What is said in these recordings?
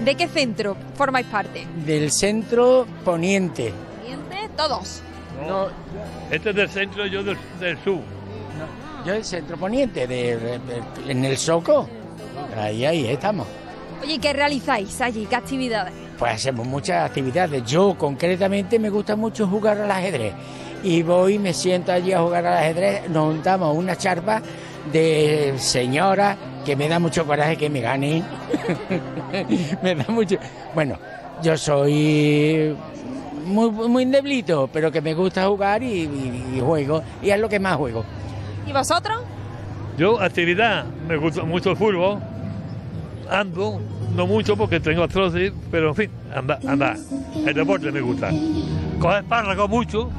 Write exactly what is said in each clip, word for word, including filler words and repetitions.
¿De qué centro formáis parte? Del centro poniente. ¿Poniente? Todos. No, Este es del centro, yo del, del sur. no, yo del centro poniente, de, de- de- en el Soco. Ahí, ahí estamos. Oye, ¿y qué realizáis allí? ¿Qué actividades? Pues hacemos muchas actividades. Yo concretamente me gusta mucho jugar al ajedrez. Y voy, me siento allí a jugar al ajedrez, nos juntamos una charpa de señoras que me da mucho coraje que me ganen. Me da mucho... Bueno, yo soy muy, muy deblito, pero que me gusta jugar y, y- y juego. Y es lo que más juego. ¿Y vosotros? Yo, actividad, me gusta mucho el fútbol. Ando, no mucho porque tengo artrosis, pero en fin, anda, anda. El deporte me gusta. Coger espárragos mucho.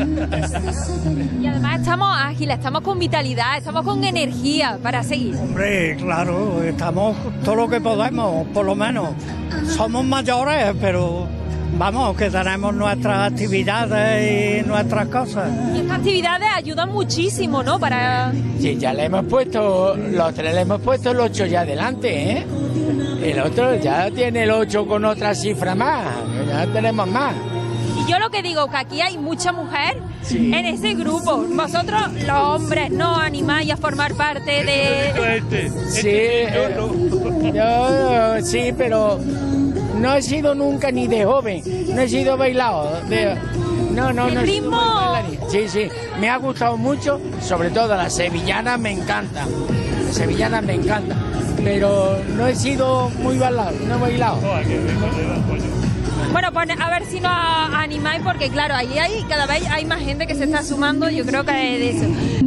Y además estamos ágiles, estamos con vitalidad, estamos con energía para seguir. Hombre, claro, estamos todo lo que podemos, por lo menos. Somos mayores, pero vamos, que tenemos nuestras actividades y nuestras cosas. Y estas actividades ayudan muchísimo, ¿no? Para... Sí, ya le hemos puesto, los tres le hemos puesto el ocho ya adelante, ¿eh? El otro ya tiene el ocho con otra cifra más, ya tenemos más. Y yo lo que digo, que aquí hay mucha mujer Sí. en ese grupo. Vosotros, los hombres, no animáis a formar parte de... Este, Sí, este, eh, yo no. yo sí, pero no he sido nunca ni de joven, no he sido bailado. De, no, no, ¿El no he sido ritmo? bailarín. Sí, sí, me ha gustado mucho, sobre todo las sevillanas me encantan, las sevillanas me encantan, pero no he sido muy bailado, no he bailado. Joder, que me corre la polla. Bueno, pues a ver si nos animáis, porque claro, ahí hay, cada vez hay más gente que se está sumando, yo creo que de eso.